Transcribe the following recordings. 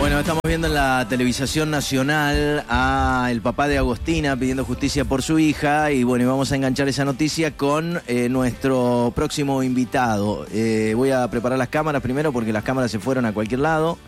Bueno, estamos viendo en la televisación nacional a el papá de Agostina pidiendo justicia por su hija y bueno, vamos a enganchar esa noticia con nuestro próximo invitado. Voy a preparar las cámaras primero porque las cámaras se fueron a cualquier lado.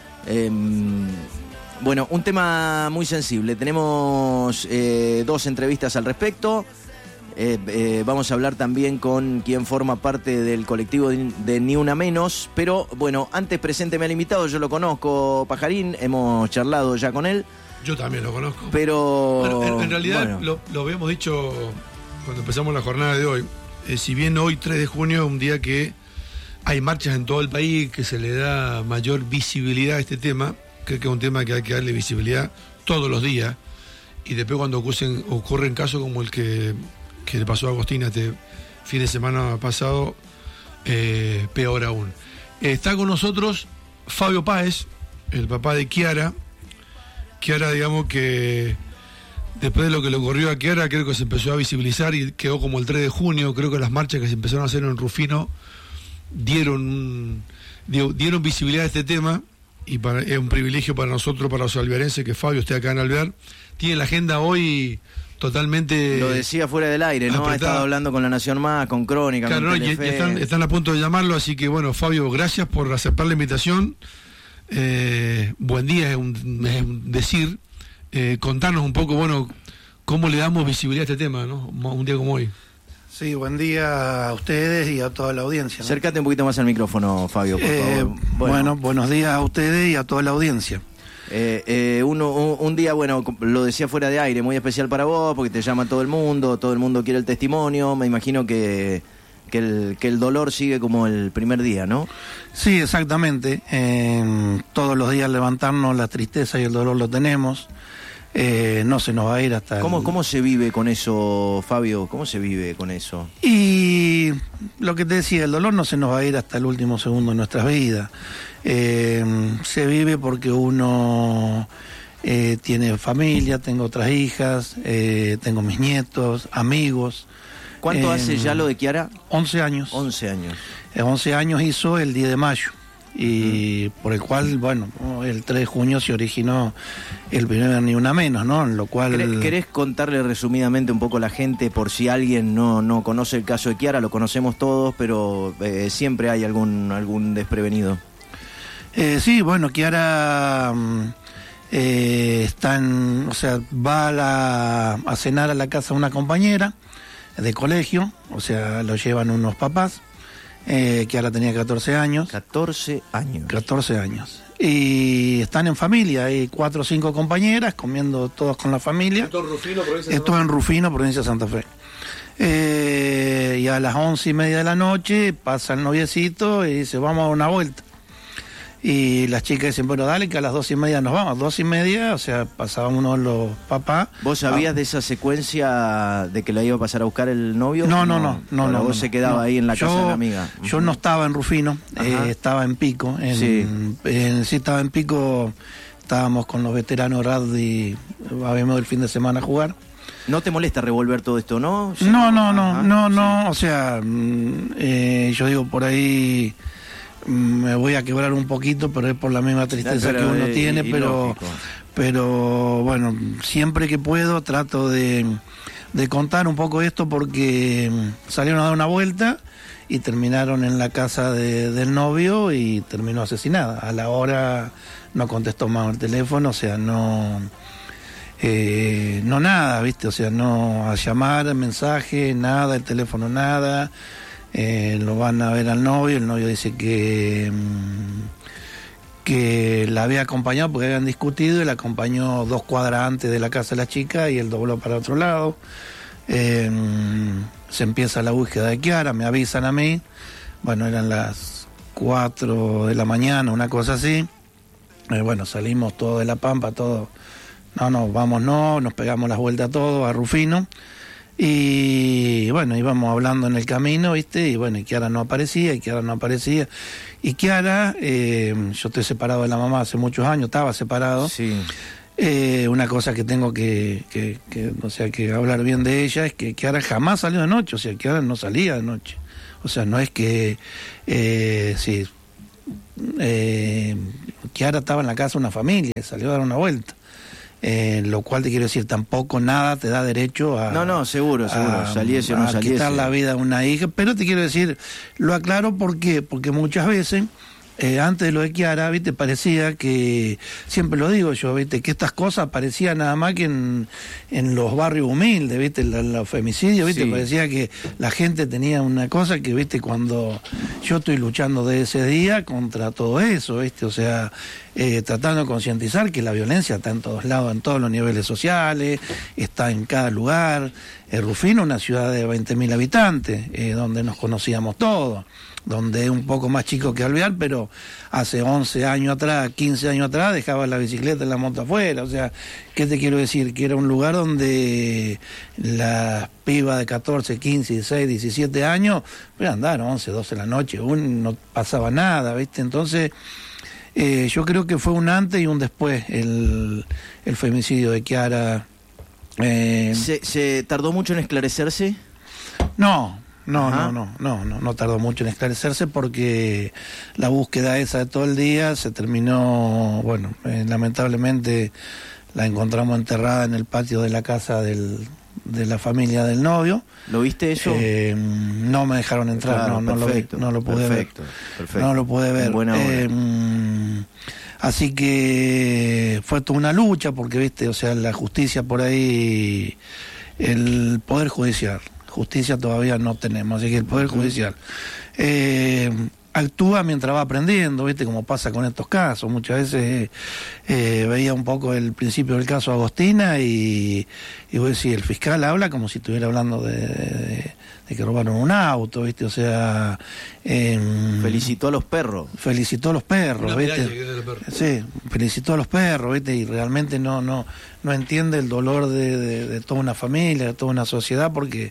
Bueno, un tema muy sensible. Tenemos 2 entrevistas al respecto. Vamos a hablar también con quien forma parte del colectivo de Ni Una Menos. Pero bueno, antes presénteme al invitado. Yo lo conozco, Pajarín. Hemos charlado ya con él. Yo también lo conozco. Pero bueno, en realidad lo habíamos dicho cuando empezamos la jornada de hoy. Si bien hoy 3 de junio es un día que hay marchas en todo el país, que se le da mayor visibilidad a este tema, creo que es un tema que hay que darle visibilidad todos los días. Y después cuando ocurren casos como el que le pasó a Agostina este fin de semana pasado, peor aún. Está con nosotros Fabio Páez, el papá de Kiara. Kiara, digamos que después de lo que le ocurrió a Kiara, creo que se empezó a visibilizar y quedó como el 3 de junio. Creo que las marchas que se empezaron a hacer en Rufino dieron visibilidad a este tema. Y es un privilegio para nosotros, para los alvearenses, que Fabio esté acá en Alvear. Tiene la agenda hoy totalmente... Lo decía fuera del aire, ¿no? apretada. Ha estado hablando con La Nación Más, con Crónica, claro, con no, Telefe. están a punto de llamarlo, así que bueno, Fabio, gracias por aceptar la invitación. Buen día es un decir. Contarnos un poco, bueno, cómo le damos visibilidad a este tema, ¿no? Un día como hoy. Sí, buen día a ustedes y a toda la audiencia, ¿no? Acércate un poquito más al micrófono, Fabio, por favor. Bueno, buenos días a ustedes y a toda la audiencia. Un día, bueno, lo decía fuera de aire, muy especial para vos, porque te llama todo el mundo quiere el testimonio. Me imagino que el dolor sigue como el primer día, ¿no? Sí, exactamente. Todos los días levantarnos, la tristeza y el dolor lo tenemos. No se nos va a ir hasta... ¿Cómo se vive con eso, Fabio? ¿Cómo se vive con eso? Y lo que te decía, el dolor no se nos va a ir hasta el último segundo de nuestras vidas. Se vive porque uno tiene familia, tengo otras hijas, tengo mis nietos, amigos. ¿Cuánto hace ya lo de Kiara? 11 años. 11 años. 11 años hizo el 10 de mayo. Y por el cual, bueno, el 3 de junio se originó el primer Ni Una Menos, ¿no? En lo cual... ¿Querés contarle resumidamente un poco a la gente, por si alguien no conoce el caso de Kiara? Lo conocemos todos, pero siempre hay algún desprevenido. Sí, bueno, Kiara va a cenar a la casa de una compañera de colegio, o sea, lo llevan unos papás. Kiara tenía 14 años. 14 años. 14 años. Y están en familia, hay 4 o 5 compañeras comiendo todos con la familia. Esto en Rufino, provincia de Santa Fe. Y a las 11:30 de la noche pasa el noviecito y dice, vamos a dar una vuelta. Y las chicas dicen, bueno, dale, que a las 2:30 nos vamos. 2:30, o sea, pasaban uno de los papás. ¿Vos sabías de esa secuencia de que la iba a pasar a buscar el novio? No. Vos se quedaba ahí en la casa de la amiga. Yo no estaba en Rufino, estaba en Pico. Sí, estaba en Pico, estábamos con los veteranos rugby, habíamos el fin de semana a jugar. ¿No te molesta revolver todo esto, no? Sí. No, o sea, yo digo por ahí... Me voy a quebrar un poquito, pero es por la misma tristeza que uno tiene, pero bueno, siempre que puedo trato de contar un poco esto porque salieron a dar una vuelta y terminaron en la casa del novio y terminó asesinada. A la hora no contestó más el teléfono, o sea, no nada, ¿viste? O sea, no a llamar, mensaje, nada, el teléfono nada. Lo van a ver al novio, el novio dice que la había acompañado porque habían discutido y la acompañó 2 cuadras antes de la casa de la chica y él dobló para otro lado. Se empieza la búsqueda de Kiara, me avisan a mí, bueno, eran las 4 de la mañana, una cosa así. Bueno, salimos todos de La Pampa, todos, nos pegamos las vueltas todos a Rufino. Y bueno, íbamos hablando en el camino, ¿viste? Y bueno, y Kiara no aparecía. Y Kiara, yo estoy separado de la mamá hace muchos años, estaba separado. Sí. Una cosa que tengo que hablar bien de ella es que Kiara jamás salió de noche, o sea, Kiara no salía de noche. O sea, no es que Kiara estaba en la casa de una familia, salió a dar una vuelta. Lo cual te quiero decir, tampoco nada te da derecho a... No, seguro, saliese o no saliese. A quitar la vida a una hija, pero te quiero decir, lo aclaro porque muchas veces... antes de lo de Kiara, viste, parecía que, siempre lo digo yo, viste, que estas cosas parecían nada más que en los barrios humildes, viste, los femicidios, viste, sí. Parecía que la gente tenía una cosa que, viste, cuando yo estoy luchando de ese día contra todo eso, viste, o sea, tratando de concientizar que la violencia está en todos lados, en todos los niveles sociales, está en cada lugar. Rufino, una ciudad de 20.000 habitantes, donde nos conocíamos todos, donde es un poco más chico que Alvear, pero hace 11 años atrás, 15 años atrás, dejaba la bicicleta y la moto afuera. O sea, ¿qué te quiero decir? Que era un lugar donde las pibas de 14, 15, 16, 17 años, pues andaron 11, 12 de la noche, no pasaba nada, ¿viste? Entonces, yo creo que fue un antes y un después el femicidio de Kiara. ¿Se tardó mucho en esclarecerse? No tardó mucho en esclarecerse porque la búsqueda esa de todo el día se terminó, bueno, lamentablemente la encontramos enterrada en el patio de la casa de la familia del novio. ¿Lo viste eso? No me dejaron entrar, claro, no lo pude ver. Perfecto. No lo pude ver. Buena hora. Así que fue toda una lucha porque, viste, o sea, la justicia por ahí, el Poder Judicial, justicia todavía no tenemos, así que el Poder Judicial actúa mientras va aprendiendo, viste, como pasa con estos casos. Muchas veces veía un poco el principio del caso Agostina y vos decís, el fiscal habla como si estuviera hablando de que robaron un auto, viste, o sea... felicitó a los perros. Felicitó a los perros, viste. Sí, felicitó a los perros, viste, y realmente no entiende el dolor de toda una familia, de toda una sociedad, porque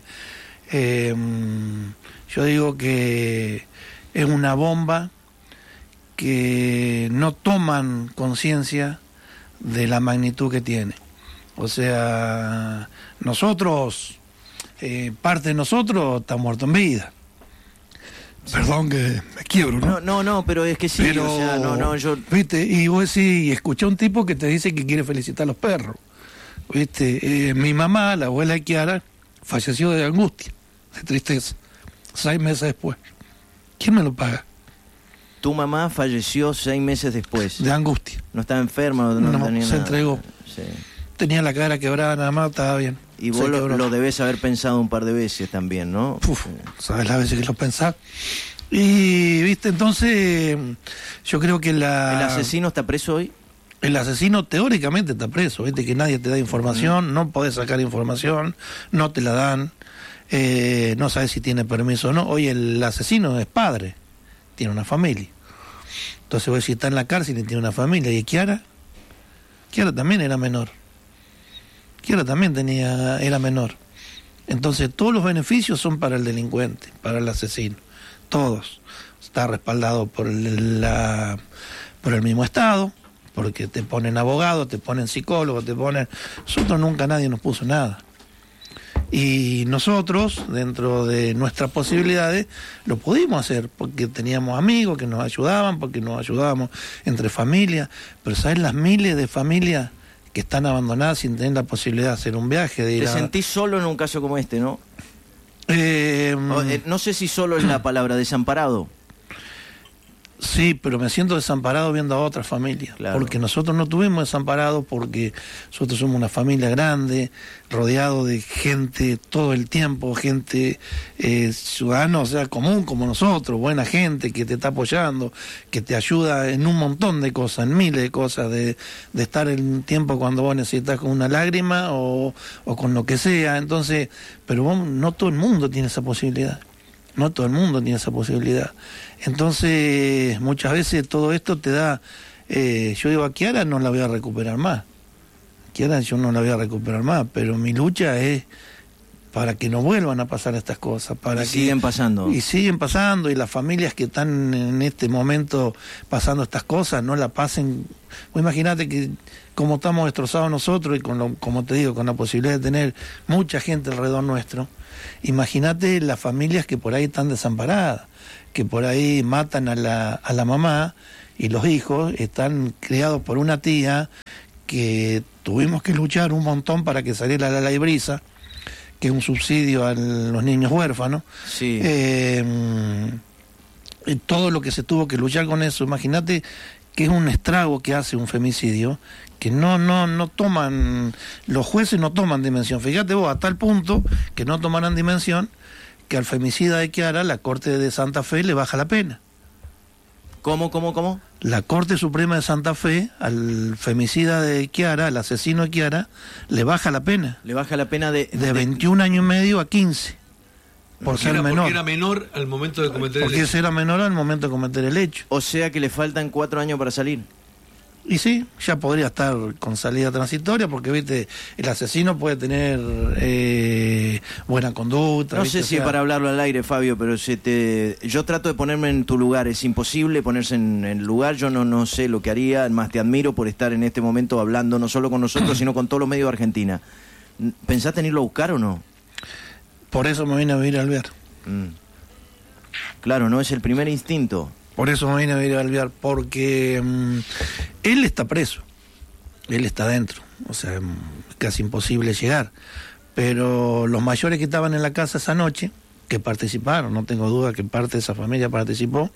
yo digo que es una bomba que no toman conciencia de la magnitud que tiene. O sea, nosotros, parte de nosotros está muerto en vida. Perdón que me quiebro, ¿no? No, pero es que sí, pero, o sea, yo... Viste, y vos decís, escuché a un tipo que te dice que quiere felicitar a los perros. Viste, mi mamá, la abuela de Kiara, falleció de angustia, de tristeza, 6 meses después. ¿Quién me lo paga? Tu mamá falleció 6 meses después. De angustia. ¿No estaba enferma? No tenía se nada. entregó. Sí. Tenía la cara quebrada nada más, estaba bien. Y vos lo debés haber pensado un par de veces también, ¿no? ¿Sabes las veces que lo pensás? Y, viste, entonces, yo creo que ¿El asesino está preso hoy? El asesino teóricamente está preso, viste, que nadie te da información, no podés sacar información, no te la dan. No sabes si tiene permiso o no. Hoy el asesino es padre, tiene una familia. Entonces vos si está en la cárcel y tiene una familia. ¿Y Kiara? Kiara también era menor. Kiara también era menor. Entonces todos los beneficios son para el delincuente, para el asesino. Todos. Está respaldado por el mismo Estado, porque te ponen abogados, te ponen psicólogos, Nosotros nunca nadie nos puso nada. Y nosotros, dentro de nuestras posibilidades, lo pudimos hacer, porque teníamos amigos que nos ayudaban, porque nos ayudábamos entre familias, pero ¿sabes las miles de familias que están abandonadas sin tener la posibilidad de hacer un viaje? De ir ¿Te sentís solo en un caso como este, no? No sé si solo es la palabra, desamparado. Sí, pero me siento desamparado viendo a otras familias, claro. Porque nosotros no tuvimos desamparados, porque nosotros somos una familia grande, rodeado de gente todo el tiempo, gente ciudadana, o sea, común como nosotros, buena gente que te está apoyando, que te ayuda en un montón de cosas, en miles de cosas, de estar en un tiempo cuando vos necesitas con una lágrima o con lo que sea. Entonces, pero no todo el mundo tiene esa posibilidad. No todo el mundo tiene esa posibilidad. Entonces, muchas veces todo esto te da... yo digo, a Kiara no la voy a recuperar más. Kiara yo no la voy a recuperar más, pero mi lucha es para que no vuelvan a pasar estas cosas. Para que siguen pasando. Y siguen pasando, y las familias que están en este momento pasando estas cosas no la pasen... Vos imaginate que como estamos destrozados nosotros y como te digo, con la posibilidad de tener mucha gente alrededor nuestro, imagínate las familias que por ahí están desamparadas, que por ahí matan a la mamá y los hijos están criados por una tía que tuvimos que luchar un montón para que saliera la ley Brisa, que es un subsidio a los niños huérfanos. Sí. Todo lo que se tuvo que luchar con eso, imagínate que es un estrago que hace un femicidio, que no toman, los jueces no toman dimensión. Fíjate vos, a tal punto que no tomarán dimensión que al femicida de Chiara la Corte de Santa Fe le baja la pena. ¿Cómo? La Corte Suprema de Santa Fe al femicida de Chiara, al asesino de Chiara, le baja la pena. Le baja la pena de 21 años y medio a 15. Por ser menor. Porque era menor al momento de cometer el hecho. Porque era menor al momento de cometer el hecho. O sea que le faltan 4 años para salir. Y sí, ya podría estar con salida transitoria, porque, viste, el asesino puede tener buena conducta. No ¿viste? sé si es para hablarlo al aire, Fabio, pero yo trato de ponerme en tu lugar. Es imposible ponerse en el lugar. Yo no sé lo que haría. Además, te admiro por estar en este momento hablando no solo con nosotros, sino con todos los medios de Argentina. ¿Pensaste en irlo a buscar o no? Por eso me vine a vivir a Alvear. Claro, no es el primer instinto. Por eso me vine a vivir a Alvear, porque él está preso, él está adentro, o sea, es casi imposible llegar. Pero los mayores que estaban en la casa esa noche, que participaron, no tengo duda que parte de esa familia participó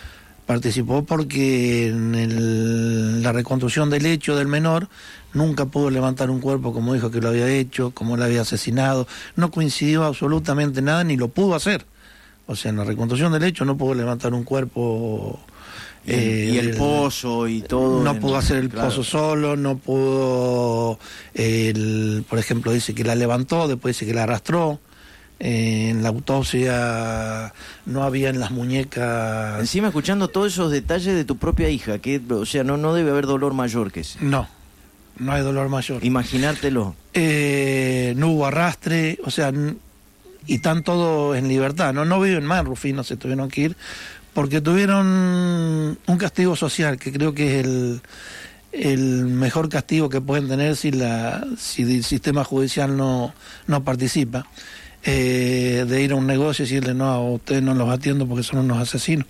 porque en la reconstrucción del hecho del menor nunca pudo levantar un cuerpo como dijo que lo había hecho, como lo había asesinado, no coincidió absolutamente nada ni lo pudo hacer. O sea, en la reconstrucción del hecho no pudo levantar un cuerpo. Y el pozo y todo. No pudo hacer el pozo solo, no pudo. Por ejemplo, dice que la levantó, después dice que la arrastró. En la autopsia no había en las muñecas. Encima, escuchando todos esos detalles de tu propia hija, o sea, no debe haber dolor mayor que ese. No hay dolor mayor. Imaginártelo. No hubo arrastre, o sea. Y están todos en libertad, no viven más, Rufino, se tuvieron que ir, porque tuvieron un castigo social, que creo que es el mejor castigo que pueden tener si el sistema judicial no participa, de ir a un negocio y decirle, no, a ustedes no los atiendo porque son unos asesinos.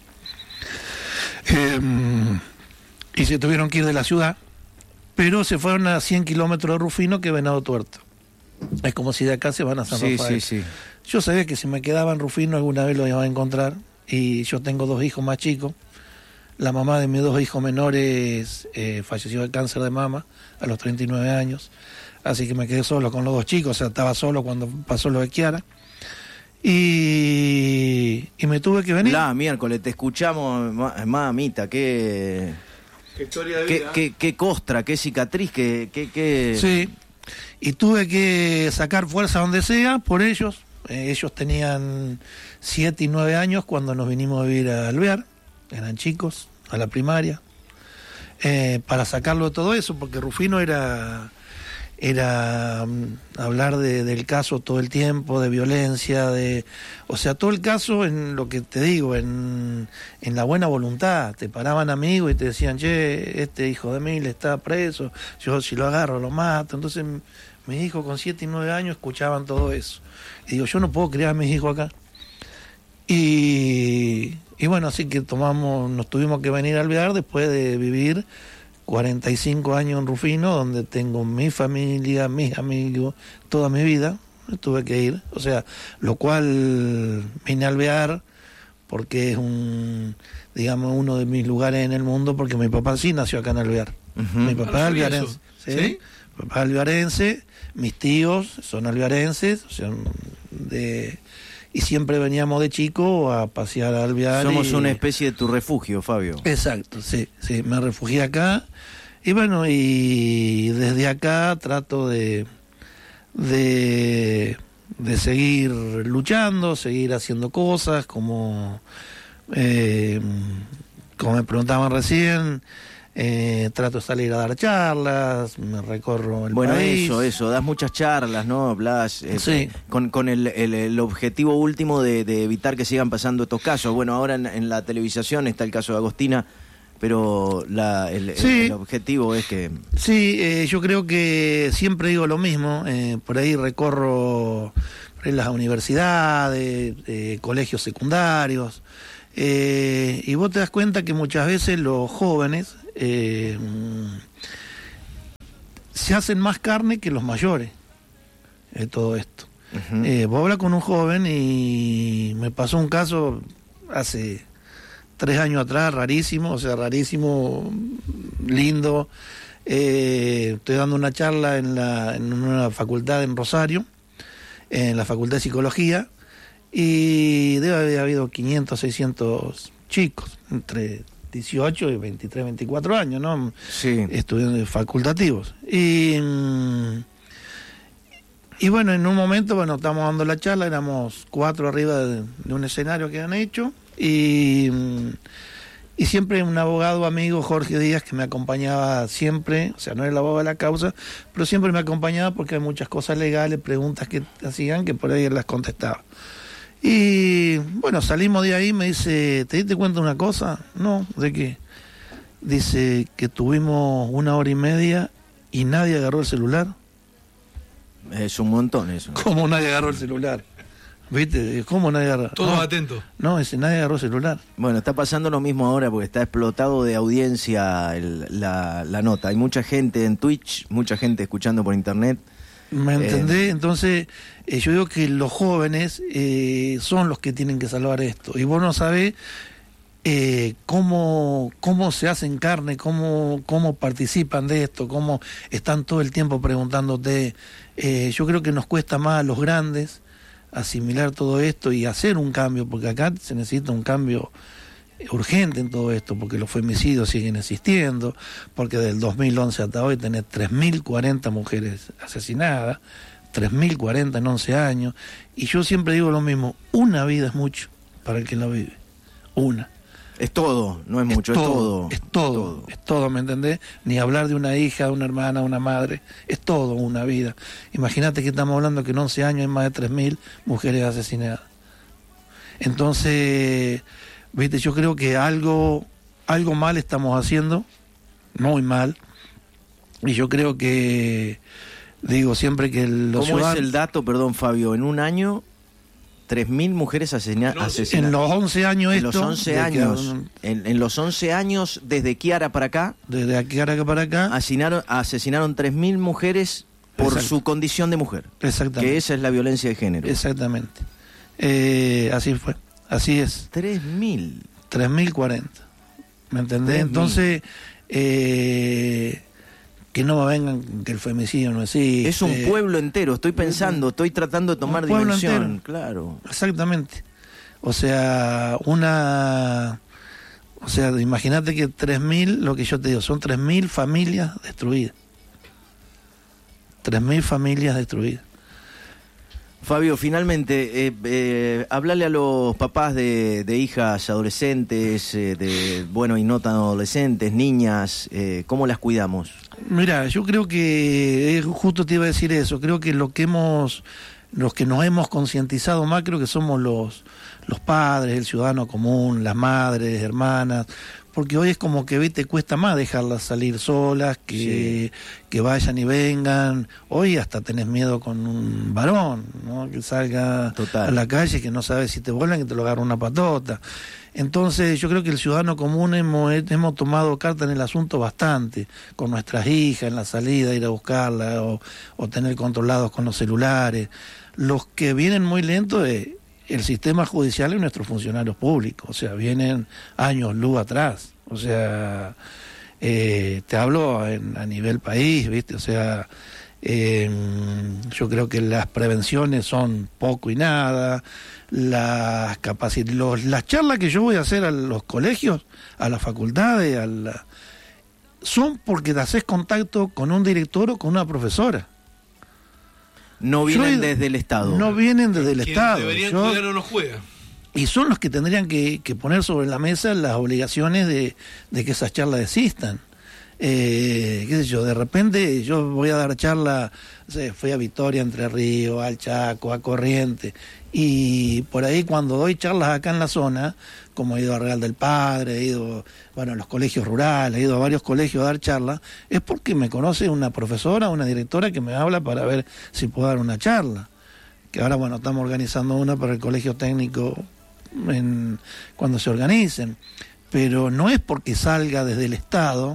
Y se tuvieron que ir de la ciudad, pero se fueron a 100 kilómetros de Rufino, que es Venado Tuerto. Es como si de acá se van a San Rafael. Sí. Yo sabía que si me quedaba en Rufino alguna vez lo iba a encontrar, y yo tengo 2 hijos más chicos. La mamá de mis 2 hijos menores falleció de cáncer de mama a los 39 años, así que me quedé solo con los 2 chicos, o sea, estaba solo cuando pasó lo de Chiara. Y me tuve que venir. Miércoles, te escuchamos, mamita, qué historia de vida. Qué costra, qué cicatriz, qué... Sí, y tuve que sacar fuerza donde sea por ellos. Ellos tenían 7 y 9 años cuando nos vinimos a vivir a Alvear, eran chicos, a la primaria, para sacarlo de todo eso, porque Rufino era hablar del caso todo el tiempo, de violencia, o sea, todo el caso en lo que te digo, en la buena voluntad. Te paraban amigos y te decían, che, este hijo de mil está preso, yo si lo agarro lo mato. Entonces mis hijos con 7 y 9 años escuchaban todo eso. Y digo, yo no puedo criar a mis hijos acá. Y bueno, así que nos tuvimos que venir a Alvear después de vivir 45 años en Rufino, donde tengo mi familia, mis amigos, toda mi vida. Me tuve que ir, o sea, lo cual vine a Alvear porque es uno de mis lugares en el mundo, porque mi papá sí nació acá en Alvear. Mi papá es alvearense. ¿Sí? Mi papá es alvearense, mis tíos son alvearenses, o sea, y siempre veníamos de chico a pasear a Alvear. Somos una especie de tu refugio, Fabio. Exacto, sí, me refugié acá. Y bueno, y desde acá trato de seguir luchando, seguir haciendo cosas, como me preguntaban recién. Trato de salir a dar charlas, me recorro el país. Bueno, eso, das muchas charlas, ¿no? Hablas sí. con el objetivo último de evitar que sigan pasando estos casos. Bueno, ahora en la televisación está el caso de Agostina, pero el objetivo es que... Sí, yo creo que siempre digo lo mismo, por ahí recorro las universidades, colegios secundarios, Y vos te das cuenta que muchas veces los jóvenes se hacen más carne que los mayores de todo esto. Uh-huh. Vos hablas con un joven y me pasó un caso hace 3 años atrás, rarísimo, lindo. Estoy dando una charla en una facultad en Rosario, en la Facultad de Psicología, y debe haber habido 500, 600 chicos, entre 18 y 23, 24 años, ¿no? Sí. Estudiantes facultativos. Y bueno, en un momento, estábamos dando la charla, éramos 4 arriba de un escenario que han hecho, y siempre un abogado amigo, Jorge Díaz, que me acompañaba siempre, o sea, no era el abogado de la causa, pero siempre me acompañaba porque hay muchas cosas legales, preguntas que hacían, que por ahí él las contestaba. Y bueno, salimos de ahí, me dice, ¿te diste cuenta de una cosa? No, ¿de qué? Dice que tuvimos 1 hora y media y nadie agarró el celular. Es un montón eso. ¿Cómo nadie agarró el celular? ¿Viste? ¿Cómo nadie agarró? Todos atentos. No, nadie agarró el celular. Bueno, está pasando lo mismo ahora porque está explotado de audiencia la nota. Hay mucha gente en Twitch, mucha gente escuchando por internet. ¿Me entendés? Entonces, yo digo que los jóvenes son los que tienen que salvar esto. Y vos no sabés cómo se hacen carne, cómo participan de esto, cómo están todo el tiempo preguntándote. Yo creo que nos cuesta más a los grandes asimilar todo esto y hacer un cambio, porque acá se necesita un cambio urgente en todo esto, porque los femicidios siguen existiendo, porque del 2011 hasta hoy tenés 3.040 mujeres asesinadas, 3.040 en 11 años, y yo siempre digo lo mismo, una vida es mucho para el que la vive, una. Es todo, no es mucho, es todo. Es todo, ¿me entendés? Ni hablar de una hija, de una hermana, de una madre, es todo una vida. Imagínate que estamos hablando que en 11 años hay más de 3.000 mujeres asesinadas. Entonces, viste, yo creo que algo mal estamos haciendo, muy mal, y yo creo que, digo siempre que los ¿Cómo ciudadanos... es el dato, perdón, Fabio, en un año? 3.000 mujeres asesinadas. En los 11 años en los 11 años. En los 11 años, desde Chiara para acá. Desde Chiara para acá. Asesinaron 3.000 mujeres por su condición de mujer. Exactamente. Que esa es la violencia de género. Exactamente. Así fue. Así es. 3.000. 3.040. ¿Me entendés? Entonces, que no me vengan que el femicidio no existe. Es un pueblo entero, estoy pensando, estoy tratando de tomar dimensión, entero. Claro. Exactamente. O sea, imagínate que 3.000, lo que yo te digo, son 3.000 familias destruidas. 3.000 familias destruidas. Fabio, finalmente, háblale a los papás de hijas adolescentes, y no tan adolescentes, niñas, ¿cómo las cuidamos? Mira, yo creo que, justo te iba a decir eso, creo que los que nos hemos concientizado más, creo que somos los padres, el ciudadano común, las madres, hermanas, porque hoy es como que te cuesta más dejarlas salir solas, que vayan y vengan. Hoy hasta tenés miedo con un varón, ¿no? Que salga a la calle, que no sabes si te vuelven, que te lo agarra una patota. Entonces yo creo que el ciudadano común hemos tomado carta en el asunto bastante, con nuestras hijas en la salida, ir a buscarla o tener controlados con los celulares. Los que vienen muy lentos es el sistema judicial y nuestros funcionarios públicos, o sea, vienen años luz atrás, o sea, te hablo a nivel país, ¿viste? O sea, yo creo que las prevenciones son poco y nada, las charlas que yo voy a hacer a los colegios, a las facultades, son porque te haces contacto con un director o con una profesora. No vienen desde el Estado. No vienen desde el Estado. Deberían cuidar o no juega. Y son los que tendrían que poner sobre la mesa las obligaciones de que esas charlas existan. Qué sé yo, de repente yo voy a dar charla, no sé, fui a Victoria, Entre Ríos, al Chaco, a Corrientes, y por ahí cuando doy charlas acá en la zona, como he ido a Real del Padre, he ido a los colegios rurales, he ido a varios colegios a dar charlas, es porque me conoce una profesora, una directora que me habla para ver si puedo dar una charla. Que ahora, estamos organizando una para el colegio técnico cuando se organicen, pero no es porque salga desde el Estado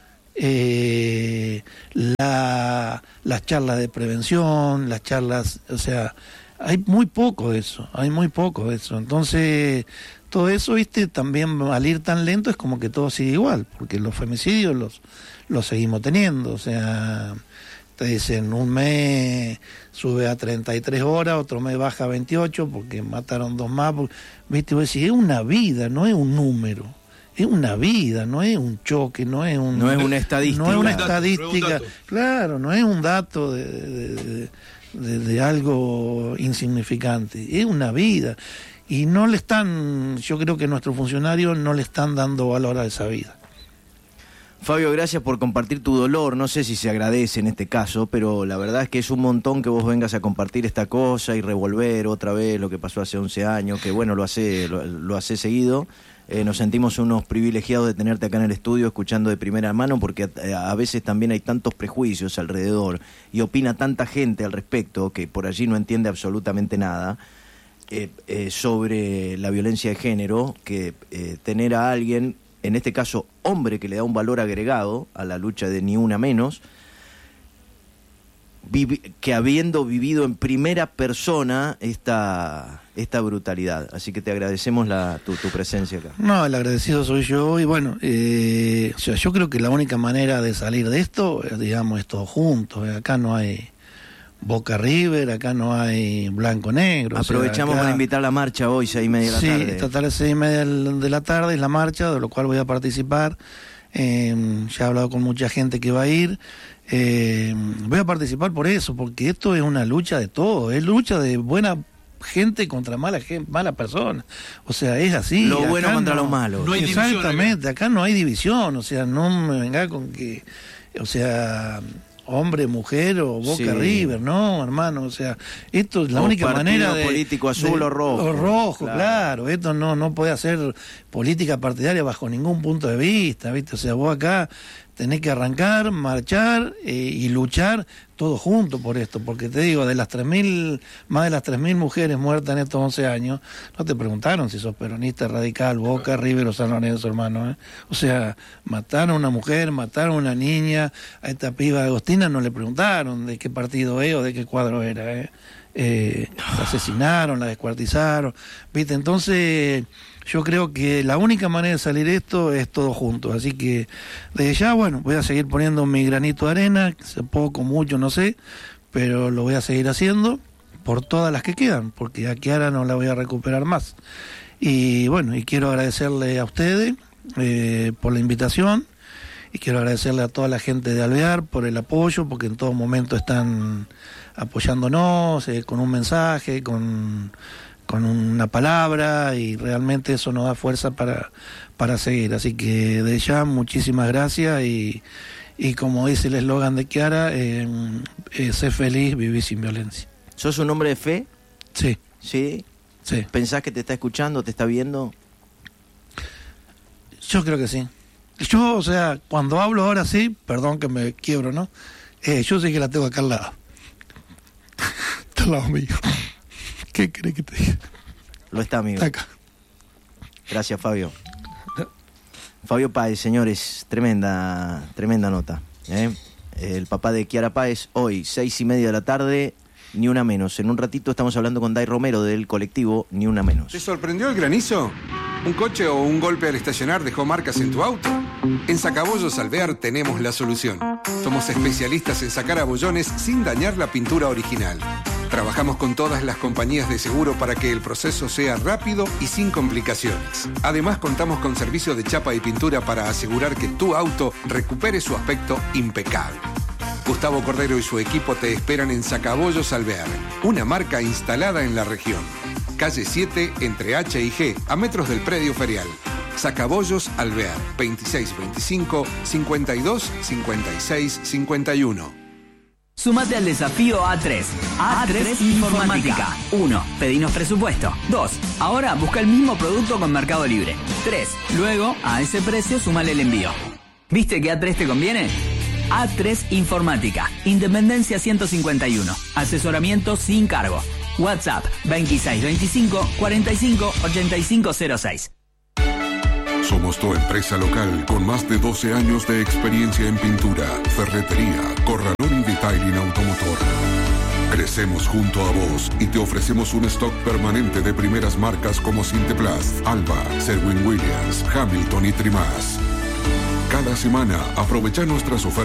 las charlas de prevención, las charlas, o sea, hay muy poco de eso. Entonces, todo eso, viste, también al ir tan lento es como que todo sigue igual, porque los femicidios los seguimos teniendo, o sea, te dicen un mes sube a 33 horas, otro mes baja a 28 porque mataron 2 más, viste, vos decís, es una vida, no es un número. Es una vida, no es un choque, no es una estadística. No es una estadística, claro, no es un dato de algo insignificante, es una vida. Y no le están, yo creo que nuestros funcionarios no le están dando valor a esa vida. Fabio, gracias por compartir tu dolor, no sé si se agradece en este caso, pero la verdad es que es un montón que vos vengas a compartir esta cosa y revolver otra vez lo que pasó hace 11 años, que bueno, lo hace seguido. Nos sentimos unos privilegiados de tenerte acá en el estudio escuchando de primera mano, porque a veces también hay tantos prejuicios alrededor y opina tanta gente al respecto que por allí no entiende absolutamente nada sobre la violencia de género, que tener a alguien, en este caso hombre, que le da un valor agregado a la lucha de Ni Una Menos, que habiendo vivido en primera persona esta brutalidad. Así que te agradecemos tu presencia acá. No, el agradecido soy yo, y bueno, o sea, yo creo que la única manera de salir de esto, digamos, es todos juntos. Acá no hay Boca River, acá no hay blanco negro. Aprovechamos para invitar a la marcha hoy, 6:30 de la tarde. Sí, esta tarde 6:30 de la tarde es la marcha, de lo cual voy a participar. Ya he hablado con mucha gente que va a ir. Voy a participar por eso, porque esto es una lucha de todo, es lucha de buena gente contra mala persona, o sea, es así. Lo bueno contra lo malo. No hay exactamente, acá no hay división, o sea, no me venga con que, o sea, hombre, mujer o Boca River, no, hermano, o sea, esto es la única manera de político azul o rojo. O rojo, claro, esto no puede hacer política partidaria bajo ningún punto de vista, ¿viste? O sea, vos acá tenés que arrancar, marchar y luchar todos juntos por esto, porque te digo, de las 3.000, más de las 3.000 mujeres muertas en estos 11 años, no te preguntaron si sos peronista, radical, Boca, River o San Lorenzo, hermano, O sea, mataron a una mujer, mataron a una niña, a esta piba Agostina no le preguntaron de qué partido es o de qué cuadro era, La asesinaron, la descuartizaron, ¿viste? Entonces, yo creo que la única manera de salir de esto es todos juntos, así que desde ya, bueno, voy a seguir poniendo mi granito de arena, poco, mucho, no sé, pero lo voy a seguir haciendo por todas las que quedan, porque a Kiara no la voy a recuperar más. Y bueno, y quiero agradecerle a ustedes por la invitación, y quiero agradecerle a toda la gente de Alvear por el apoyo, porque en todo momento están apoyándonos con un mensaje, con una palabra, y realmente eso nos da fuerza para seguir. Así que de ya, muchísimas gracias, y como dice el eslogan de Kiara, sé feliz, viví sin violencia. ¿Sos un hombre de fe? Sí. ¿Sí? Sí. ¿Pensás que te está escuchando, te está viendo? Yo creo que sí. Yo, o sea, cuando hablo ahora sí, perdón que me quiebro, ¿no? Yo sé que la tengo acá al lado. Está al lado mío. ¿Qué querés que te diga? Lo está, amigo. Está acá. Gracias, Fabio. Fabio Páez, señores, tremenda nota. El papá de Kiara Páez, hoy, 6:30 de la tarde, Ni Una Menos. En un ratito estamos hablando con Day Romero del colectivo Ni Una Menos. ¿Te sorprendió el granizo? ¿Un coche o un golpe al estacionar dejó marcas en tu auto? En Sacabollos Alvear tenemos la solución. Somos especialistas en sacar abollones sin dañar la pintura original. Trabajamos con todas las compañías de seguro para que el proceso sea rápido y sin complicaciones. Además, contamos con servicio de chapa y pintura para asegurar que tu auto recupere su aspecto impecable. Gustavo Cordero y su equipo te esperan en Sacabollos Alvear, una marca instalada en la región. Calle 7, entre H y G, a metros del predio ferial. Sacabollos Alvear, 2625-525651. Sumate al desafío A3. A3 Informática. 1. Pedinos presupuesto. 2. Ahora busca el mismo producto con Mercado Libre. 3. Luego, a ese precio, súmale el envío. ¿Viste que A3 te conviene? A3 Informática. Independencia 151. Asesoramiento sin cargo. WhatsApp 2625 45 8506. Somos tu empresa local con más de 12 años de experiencia en pintura, ferretería, corralón y detailing automotor. Crecemos junto a vos y te ofrecemos un stock permanente de primeras marcas como Sinteplast, Alba, Sherwin-Williams, Hamilton y Trimas. Cada semana aprovecha nuestras ofertas